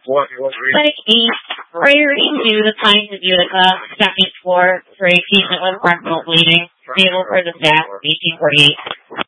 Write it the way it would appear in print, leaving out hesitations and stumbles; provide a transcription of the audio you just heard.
Like 8, priority 2, the Pines of Utica, second floor, for a patient with frontal bleeding, stable for the staff, 1848.